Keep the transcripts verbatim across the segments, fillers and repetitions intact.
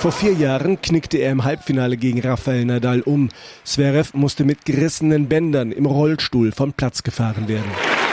Vor vier Jahren knickte er im Halbfinale gegen Rafael Nadal um. Zverev musste mit gerissenen Bändern im Rollstuhl vom Platz gefahren werden.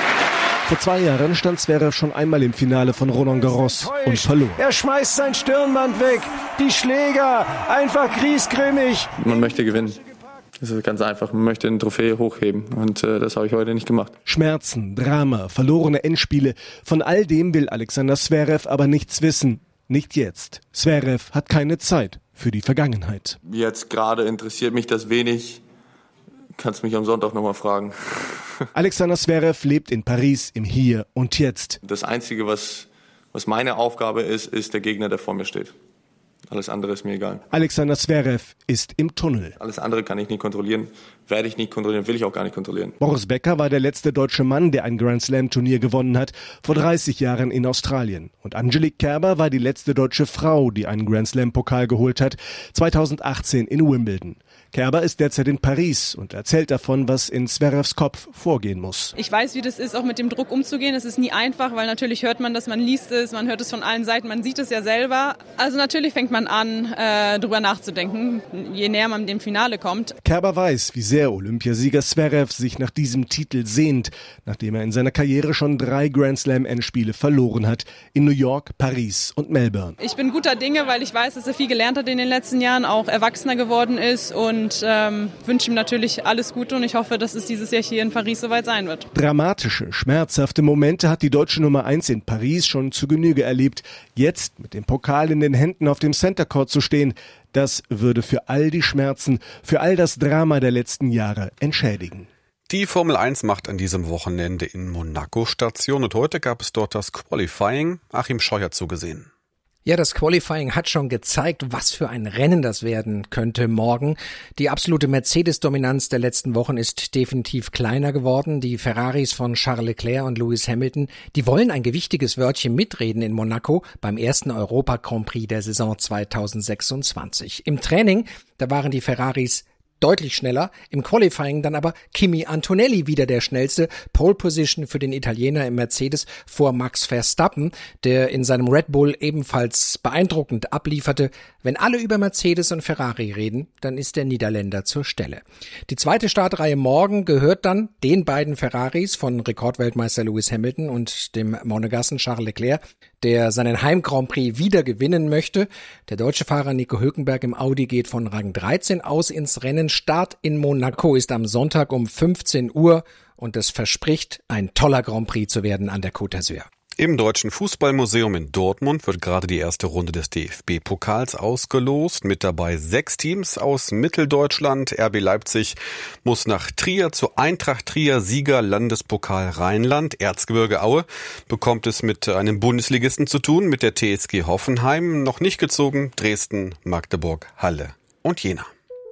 Vor zwei Jahren stand Zverev schon einmal im Finale von Roland Garros und verlor. Er schmeißt sein Stirnband weg, die Schläger, einfach griesgrämig. Man möchte gewinnen. Das ist ganz einfach. Man möchte eine Trophäe hochheben und äh, das habe ich heute nicht gemacht. Schmerzen, Drama, verlorene Endspiele. Von all dem will Alexander Zverev aber nichts wissen. Nicht jetzt. Zverev hat keine Zeit für die Vergangenheit. Jetzt gerade interessiert mich das wenig. Kannst mich am Sonntag nochmal fragen. Alexander Zverev lebt in Paris im Hier und Jetzt. Das Einzige, was, was meine Aufgabe ist, ist der Gegner, der vor mir steht. Alles andere ist mir egal. Alexander Zverev ist im Tunnel. Alles andere kann ich nicht kontrollieren, werde ich nicht kontrollieren, will ich auch gar nicht kontrollieren. Boris Becker war der letzte deutsche Mann, der ein Grand Slam Turnier gewonnen hat, vor dreißig Jahren in Australien. Und Angelique Kerber war die letzte deutsche Frau, die einen Grand Slam Pokal geholt hat, zweitausendachtzehn in Wimbledon. Kerber ist derzeit in Paris und erzählt davon, was in Zverevs Kopf vorgehen muss. Ich weiß, wie das ist, auch mit dem Druck umzugehen. Es ist nie einfach, weil natürlich hört man das, man liest es, man hört es von allen Seiten, man sieht es ja selber. Also natürlich fängt man an, äh, drüber nachzudenken, je näher man dem Finale kommt. Kerber weiß, wie sehr Olympiasieger Zverev sich nach diesem Titel sehnt, nachdem er in seiner Karriere schon drei Grand Slam Endspiele verloren hat, in New York, Paris und Melbourne. Ich bin guter Dinge, weil ich weiß, dass er viel gelernt hat in den letzten Jahren, auch erwachsener geworden ist und Und ähm, wünsche ihm natürlich alles Gute und ich hoffe, dass es dieses Jahr hier in Paris soweit sein wird. Dramatische, schmerzhafte Momente hat die deutsche Nummer eins in Paris schon zu Genüge erlebt. Jetzt mit dem Pokal in den Händen auf dem Center Court zu stehen, das würde für all die Schmerzen, für all das Drama der letzten Jahre entschädigen. Die Formel eins macht an diesem Wochenende in Monaco Station und heute gab es dort das Qualifying. Achim Scheuer zugesehen. Ja, das Qualifying hat schon gezeigt, was für ein Rennen das werden könnte morgen. Die absolute Mercedes-Dominanz der letzten Wochen ist definitiv kleiner geworden. Die Ferraris von Charles Leclerc und Lewis Hamilton, die wollen ein gewichtiges Wörtchen mitreden in Monaco beim ersten Europa-Grand Prix der Saison zweitausendsechsundzwanzig. Im Training, da waren die Ferraris deutlich schneller, im Qualifying dann aber Kimi Antonelli wieder der schnellste, Pole Position für den Italiener im Mercedes vor Max Verstappen, der in seinem Red Bull ebenfalls beeindruckend ablieferte. Wenn alle über Mercedes und Ferrari reden, dann ist der Niederländer zur Stelle. Die zweite Startreihe morgen gehört dann den beiden Ferraris von Rekordweltmeister Lewis Hamilton und dem Monegassen Charles Leclerc, der seinen Heim-Grand Prix wieder gewinnen möchte. Der deutsche Fahrer Nico Hülkenberg im Audi geht von Rang dreizehn aus ins Rennen. Start in Monaco ist am Sonntag um fünfzehn Uhr und es verspricht, ein toller Grand Prix zu werden an der Côte d'Azur. Im Deutschen Fußballmuseum in Dortmund wird gerade die erste Runde des D F B-Pokals ausgelost. Mit dabei sechs Teams aus Mitteldeutschland. R B Leipzig muss nach Trier zu Eintracht Trier, Sieger Landespokal Rheinland. Erzgebirge Aue bekommt es mit einem Bundesligisten zu tun, mit der T S G Hoffenheim. Noch nicht gezogen Dresden, Magdeburg, Halle und Jena.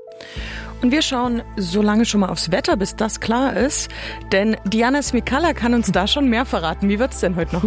Und wir schauen so lange schon mal aufs Wetter, bis das klar ist. Denn Diana Smikalla kann uns da schon mehr verraten. Wie wird's denn heute noch?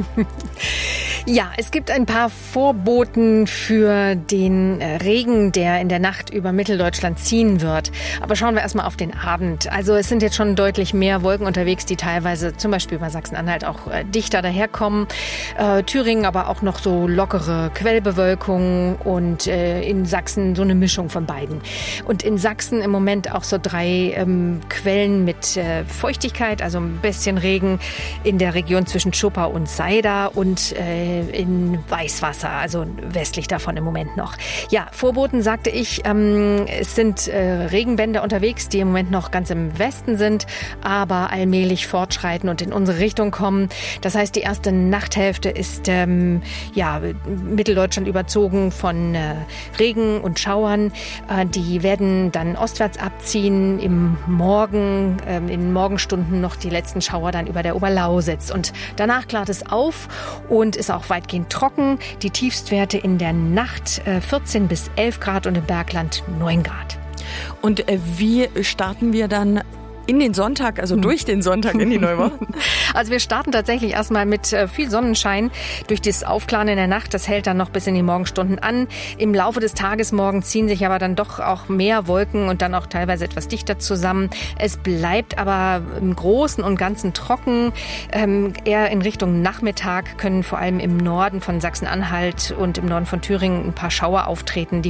Ja, es gibt ein paar Vorboten für den Regen, der in der Nacht über Mitteldeutschland ziehen wird. Aber schauen wir erstmal auf den Abend. Also es sind jetzt schon deutlich mehr Wolken unterwegs, die teilweise zum Beispiel bei Sachsen-Anhalt auch äh, dichter daherkommen. Äh, Thüringen aber auch noch so lockere Quellbewölkung und äh, in Sachsen so eine Mischung von beiden. Und in Sachsen im Moment auch so drei ähm, Quellen mit äh, Feuchtigkeit, also ein bisschen Regen in der Region zwischen Schuppa und Seida und äh, in Weißwasser, also westlich davon im Moment noch. Ja, Vorboten sagte ich, ähm, es sind äh, Regenbänder unterwegs, die im Moment noch ganz im Westen sind, aber allmählich fortschreiten und in unsere Richtung kommen. Das heißt, die erste Nachthälfte ist ähm, ja, Mitteldeutschland überzogen von äh, Regen und Schauern. Äh, die werden dann ostwärts abziehen, im Morgen, äh, in den Morgenstunden noch die letzten Schauer dann über der Oberlausitz. Und danach klart es auf und ist auch weitgehend trocken. Die Tiefstwerte in der Nacht äh, vierzehn bis elf Grad und im Bergland neun Grad. Und äh, wie starten wir dann in den Sonntag, also durch den Sonntag in die neue Woche? Also wir starten tatsächlich erstmal mit äh, viel Sonnenschein durch das Aufklaren in der Nacht. Das hält dann noch bis in die Morgenstunden an. Im Laufe des Tages morgen ziehen sich aber dann doch auch mehr Wolken und dann auch teilweise etwas dichter zusammen. Es bleibt aber im Großen und Ganzen trocken. Ähm, eher in Richtung Nachmittag können vor allem im Norden von Sachsen-Anhalt und im Norden von Thüringen ein paar Schauer auftreten. Die